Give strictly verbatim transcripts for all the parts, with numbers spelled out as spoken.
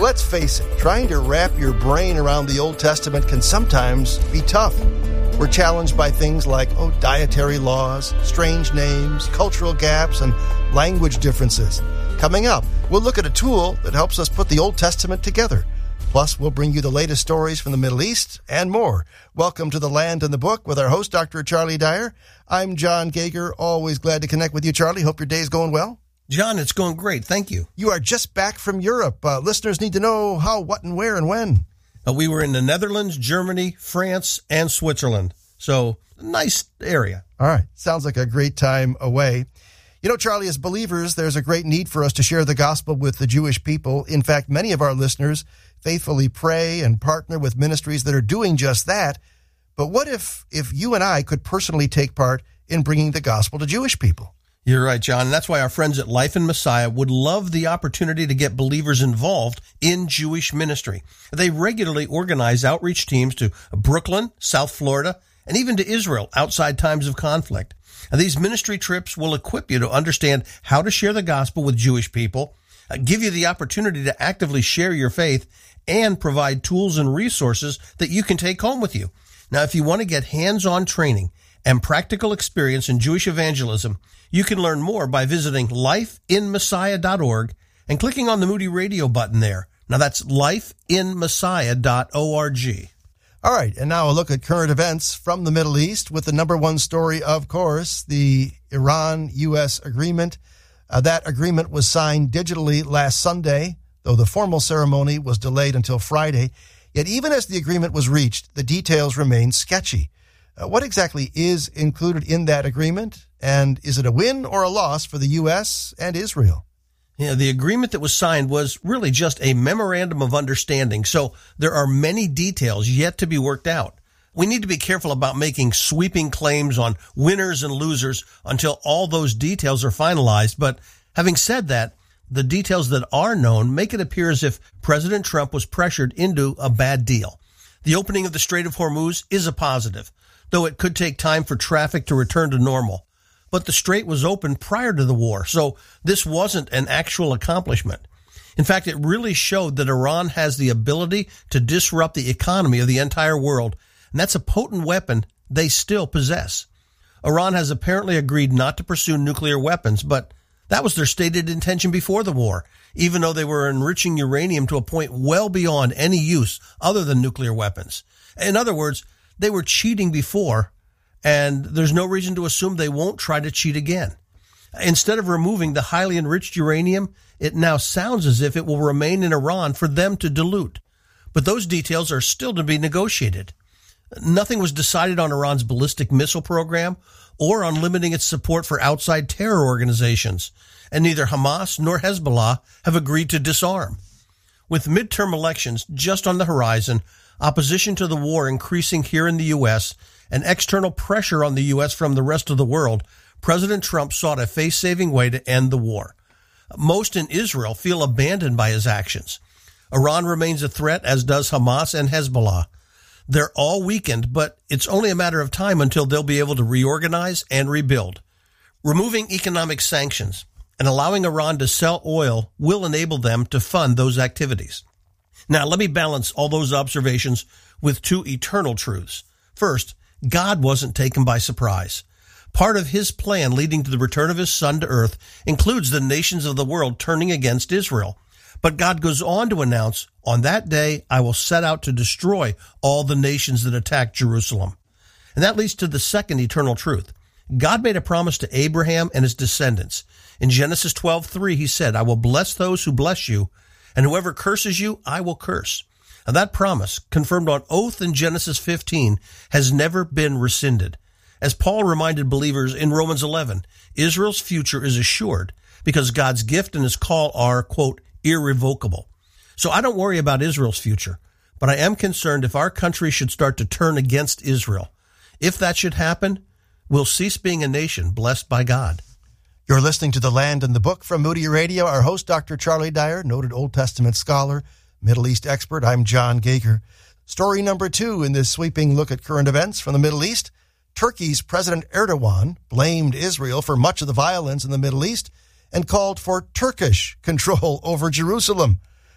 Let's face it, trying to wrap your brain around the Old Testament can sometimes be tough. We're challenged by things like, oh, dietary laws, strange names, cultural gaps, and language differences. Coming up, we'll look at a tool that helps us put the Old Testament together. Plus, we'll bring you the latest stories from the Middle East and more. Welcome to The Land and the Book with our host, Doctor Charlie Dyer. I'm John Geiger, always glad to connect with you, Charlie. Hope your day's going well. John, it's going great. Thank you. You are just back from Europe. Uh, listeners need to know how, what, and where, and when. Uh, we were in the Netherlands, Germany, France, and Switzerland. So, nice area. All right. Sounds like a great time away. You know, Charlie, as believers, there's a great need for us to share the gospel with the Jewish people. In fact, many of our listeners faithfully pray and partner with ministries that are doing just that. But what if, if you and I could personally take part in bringing the gospel to Jewish people? You're right, John. And that's why our friends at Life in Messiah would love the opportunity to get believers involved in Jewish ministry. They regularly organize outreach teams to Brooklyn, South Florida, and even to Israel outside times of conflict. And these ministry trips will equip you to understand how to share the gospel with Jewish people, uh, give you the opportunity to actively share your faith, and provide tools and resources that you can take home with you. Now, if you want to get hands-on training and practical experience in Jewish evangelism, you can learn more by visiting life in messiah dot org and clicking on the Moody Radio button there. Now, that's life in messiah dot org. All right, and now a look at current events from the Middle East with the number one story, of course, the Iran U S agreement. Uh, that agreement was signed digitally last Sunday, though the formal ceremony was delayed until Friday. Yet even as the agreement was reached, the details remain sketchy. Uh, what exactly is included in that agreement, and is it a win or a loss for the U S and Israel? Yeah, the agreement that was signed was really just a memorandum of understanding, so there are many details yet to be worked out. We need to be careful about making sweeping claims on winners and losers until all those details are finalized, but having said that, the details that are known make it appear as if President Trump was pressured into a bad deal. The opening of the Strait of Hormuz is a positive, though it could take time for traffic to return to normal. But the strait was open prior to the war, so this wasn't an actual accomplishment. In fact, it really showed that Iran has the ability to disrupt the economy of the entire world, and that's a potent weapon they still possess. Iran has apparently agreed not to pursue nuclear weapons, but that was their stated intention before the war, even though they were enriching uranium to a point well beyond any use other than nuclear weapons. In other words, they were cheating before, and there's no reason to assume they won't try to cheat again. Instead of removing the highly enriched uranium, it now sounds as if it will remain in Iran for them to dilute. But those details are still to be negotiated. Nothing was decided on Iran's ballistic missile program or on limiting its support for outside terror organizations, and neither Hamas nor Hezbollah have agreed to disarm. With midterm elections just on the horizon, opposition to the war increasing here in the U S, and external pressure on the U S from the rest of the world, President Trump sought a face-saving way to end the war. Most in Israel feel abandoned by his actions. Iran remains a threat, as does Hamas and Hezbollah. They're all weakened, but it's only a matter of time until they'll be able to reorganize and rebuild. Removing economic sanctions and allowing Iran to sell oil will enable them to fund those activities. Now, let me balance all those observations with two eternal truths. First, God wasn't taken by surprise. Part of his plan leading to the return of his son to earth includes the nations of the world turning against Israel. But God goes on to announce, on that day, I will set out to destroy all the nations that attack Jerusalem. And that leads to the second eternal truth. God made a promise to Abraham and his descendants. In Genesis twelve three, he said, I will bless those who bless you, and whoever curses you, I will curse. Now, that promise, confirmed on oath in Genesis fifteen, has never been rescinded. As Paul reminded believers in Romans eleven, Israel's future is assured because God's gift and his call are, quote, irrevocable. So I don't worry about Israel's future, but I am concerned if our country should start to turn against Israel. If that should happen, we'll cease being a nation blessed by God. You're listening to The Land and the Book from Moody Radio. Our host, Doctor Charlie Dyer, noted Old Testament scholar, Middle East expert. I'm John Geiger. Story number two in this sweeping look at current events from the Middle East. Turkey's President Erdogan blamed Israel for much of the violence in the Middle East and called for Turkish control over Jerusalem.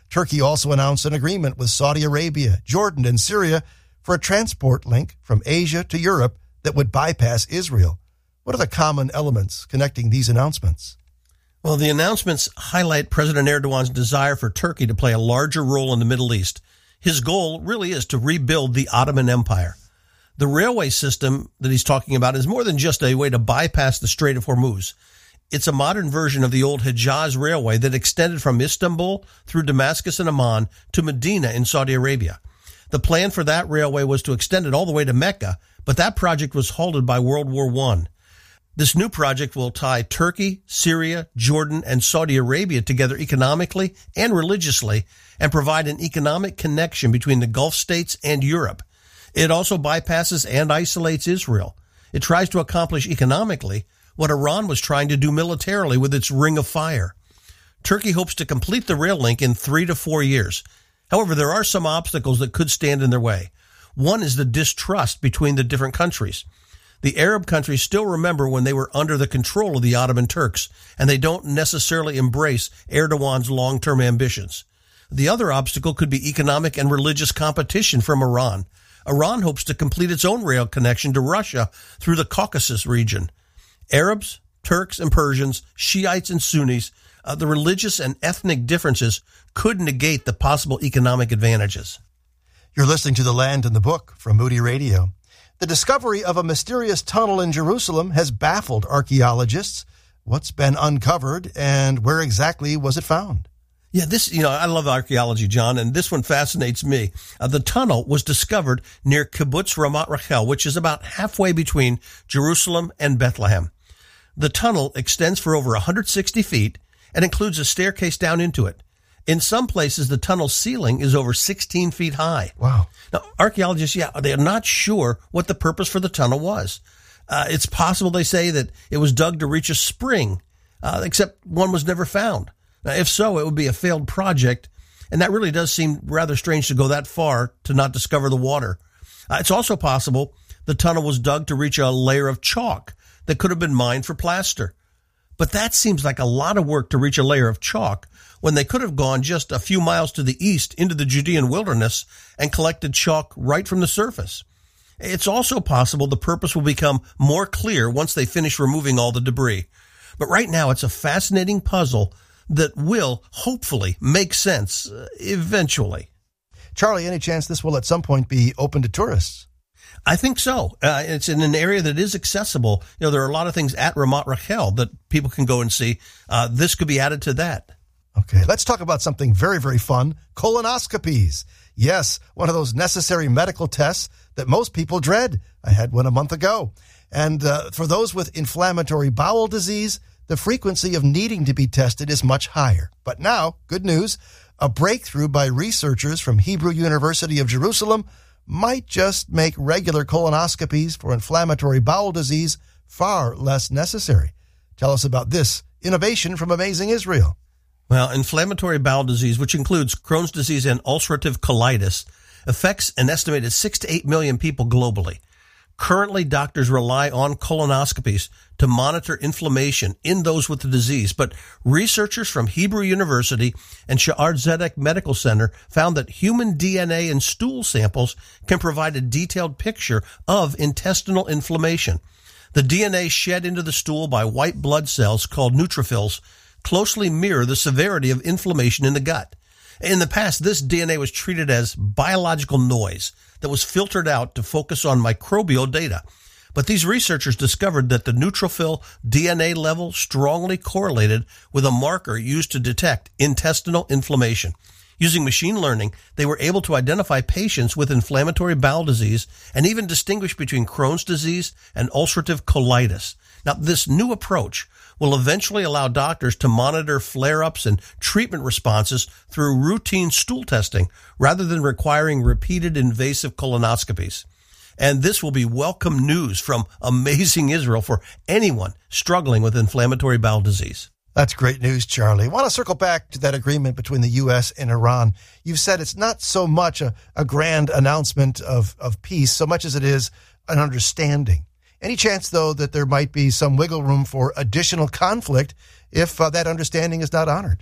Turkey also announced an agreement with Saudi Arabia, Jordan, and Syria for a transport link from Asia to Europe that would bypass Israel. What are the common elements connecting these announcements? Well, the announcements highlight President Erdogan's desire for Turkey to play a larger role in the Middle East. His goal really is to rebuild the Ottoman Empire. The railway system that he's talking about is more than just a way to bypass the Strait of Hormuz. It's a modern version of the old Hejaz Railway that extended from Istanbul through Damascus and Amman to Medina in Saudi Arabia. The plan for that railway was to extend it all the way to Mecca, but that project was halted by World War One. This new project will tie Turkey, Syria, Jordan, and Saudi Arabia together economically and religiously and provide an economic connection between the Gulf states and Europe. It also bypasses and isolates Israel. It tries to accomplish economically what Iran was trying to do militarily with its Ring of Fire. Turkey hopes to complete the rail link in three to four years. However, there are some obstacles that could stand in their way. One is the distrust between the different countries. The Arab countries still remember when they were under the control of the Ottoman Turks, and they don't necessarily embrace Erdogan's long-term ambitions. The other obstacle could be economic and religious competition from Iran. Iran hopes to complete its own rail connection to Russia through the Caucasus region. Arabs, Turks, and Persians, Shiites and Sunnis, uh, the religious and ethnic differences could negate the possible economic advantages. You're listening to The Land and the Book from Moody Radio. The discovery of a mysterious tunnel in Jerusalem has baffled archaeologists. What's been uncovered and where exactly was it found? Yeah, this, you know, I love archaeology, John, and this one fascinates me. Uh, the tunnel was discovered near Kibbutz Ramat Rachel, which is about halfway between Jerusalem and Bethlehem. The tunnel extends for over one hundred sixty feet and includes a staircase down into it. In some places, the tunnel ceiling is over sixteen feet high. Wow. Now, archaeologists, yeah, they're not sure what the purpose for the tunnel was. Uh, it's possible, they say, that it was dug to reach a spring, uh, except one was never found. Now, if so, it would be a failed project, and that really does seem rather strange to go that far to not discover the water. Uh, it's also possible the tunnel was dug to reach a layer of chalk that could have been mined for plaster. But that seems like a lot of work to reach a layer of chalk when they could have gone just a few miles to the east into the Judean wilderness and collected chalk right from the surface. It's also possible the purpose will become more clear once they finish removing all the debris. But right now, it's a fascinating puzzle that will hopefully make sense uh, eventually. Charlie, any chance this will at some point be open to tourists? I think so. Uh, it's in an area that is accessible. You know, there are a lot of things at Ramat Rachel that people can go and see. Uh, this could be added to that. Okay, let's talk about something very, very fun, colonoscopies. Yes, one of those necessary medical tests that most people dread. I had one a month ago. And uh, for those with inflammatory bowel disease, the frequency of needing to be tested is much higher. But now, good news, a breakthrough by researchers from Hebrew University of Jerusalem might just make regular colonoscopies for inflammatory bowel disease far less necessary. Tell us about this innovation from Amazing Israel. Well, inflammatory bowel disease, which includes Crohn's disease and ulcerative colitis, affects an estimated six to eight million people globally. Currently, doctors rely on colonoscopies to monitor inflammation in those with the disease, but researchers from Hebrew University and Sha'ar Zedek Medical Center found that human D N A and stool samples can provide a detailed picture of intestinal inflammation. The D N A shed into the stool by white blood cells called neutrophils closely mirror the severity of inflammation in the gut. In the past, this D N A was treated as biological noise that was filtered out to focus on microbial data. But these researchers discovered that the neutrophil D N A level strongly correlated with a marker used to detect intestinal inflammation. Using machine learning, they were able to identify patients with inflammatory bowel disease and even distinguish between Crohn's disease and ulcerative colitis. Now, this new approach will eventually allow doctors to monitor flare-ups and treatment responses through routine stool testing rather than requiring repeated invasive colonoscopies. And this will be welcome news from Amazing Israel for anyone struggling with inflammatory bowel disease. That's great news, Charlie. I want to circle back to that agreement between the U S and Iran. You've said it's not so much a, a grand announcement of, of peace, so much as it is an understanding. Any chance, though, that there might be some wiggle room for additional conflict if uh, that understanding is not honored?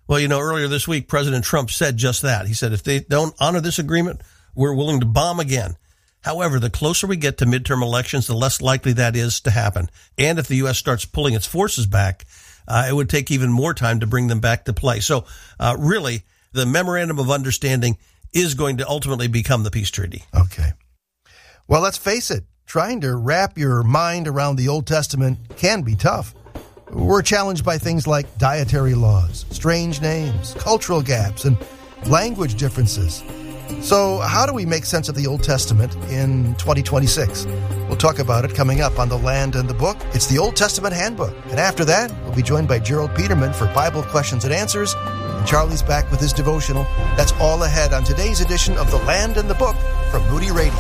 Well, you know, earlier this week, President Trump said just that. He said, if they don't honor this agreement, we're willing to bomb again. However, the closer we get to midterm elections, the less likely that is to happen. And if the U S starts pulling its forces back, uh, it would take even more time to bring them back to play. So uh, really, the memorandum of understanding is going to ultimately become the peace treaty. Okay. Well, let's face it. Trying to wrap your mind around the Old Testament can be tough. We're challenged by things like dietary laws, strange names, cultural gaps, and language differences. So how do we make sense of the Old Testament in twenty twenty-six? We'll talk about it coming up on The Land and the Book. It's the Old Testament Handbook. And after that, we'll be joined by Gerald Peterman for Bible Questions and Answers. And Charlie's back with his devotional. That's all ahead on today's edition of The Land and the Book from Moody Radio.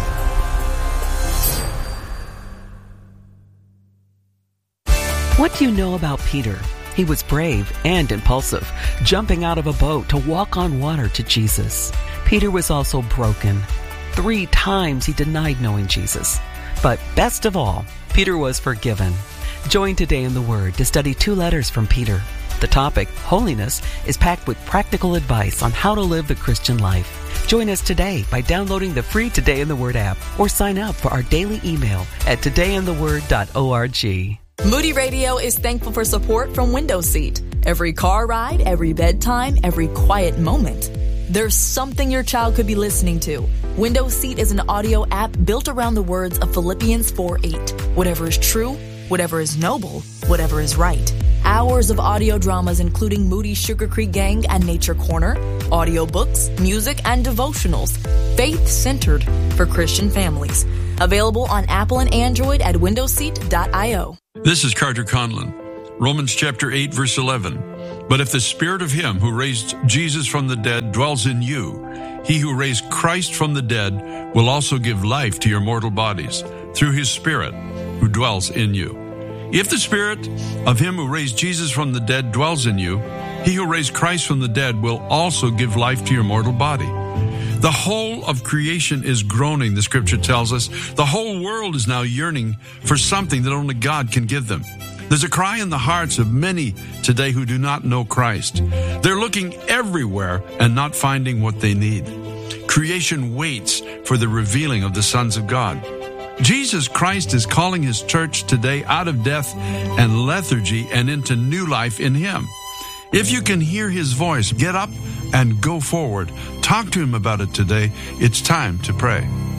What do you know about Peter? He was brave and impulsive, jumping out of a boat to walk on water to Jesus. Peter was also broken. Three times he denied knowing Jesus. But best of all, Peter was forgiven. Join Today in the Word to study two letters from Peter. The topic, holiness, is packed with practical advice on how to live the Christian life. Join us today by downloading the free Today in the Word app or sign up for our daily email at today in the word dot org. Moody Radio is thankful for support from Window Seat. Every car ride, every bedtime, every quiet moment. There's something your child could be listening to. Window Seat is an audio app built around the words of Philippians four eight. Whatever is true, whatever is noble, whatever is right. Hours of audio dramas including Moody's Sugar Creek Gang and Nature Corner, audiobooks, music, and devotionals. Faith-centered for Christian families. Available on Apple and Android at window seat dot io. This is Carter Conlon. Romans chapter eight, verse eleven. But if the spirit of him who raised Jesus from the dead dwells in you, he who raised Christ from the dead will also give life to your mortal bodies through his spirit who dwells in you. If the spirit of him who raised Jesus from the dead dwells in you, he who raised Christ from the dead will also give life to your mortal body. The whole of creation is groaning, the scripture tells us. The whole world is now yearning for something that only God can give them. There's a cry in the hearts of many today who do not know Christ. They're looking everywhere and not finding what they need. Creation waits for the revealing of the sons of God. Jesus Christ is calling his church today out of death and lethargy and into new life in him. If you can hear his voice, get up and go forward. Talk to him about it today. It's time to pray.